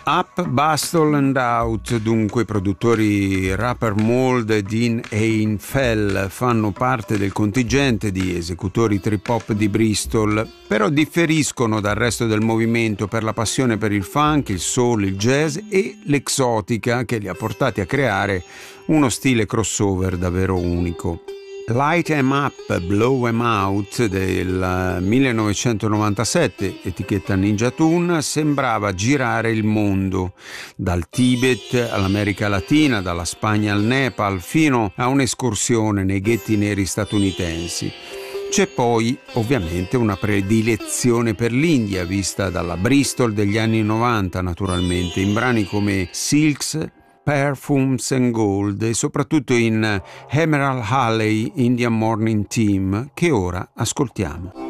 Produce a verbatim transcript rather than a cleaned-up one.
Up, Bustle and Out, dunque i produttori Rupert Mould e Dean Hain Fell fanno parte del contingente di esecutori trip hop di Bristol, però differiscono dal resto del movimento per la passione per il funk, il soul, il jazz e l'exotica che li ha portati a creare uno stile crossover davvero unico. Light 'em Up, Blow 'em Out del millenovecentonovantasette, etichetta Ninja Tune, sembrava girare il mondo, dal Tibet all'America Latina, dalla Spagna al Nepal, fino a un'escursione nei ghetti neri statunitensi. C'è poi ovviamente una predilezione per l'India, vista dalla Bristol degli anni novanta naturalmente, in brani come Silks, Perfumes and Gold e soprattutto in Emerald Halley Indian Morning Team, che ora ascoltiamo.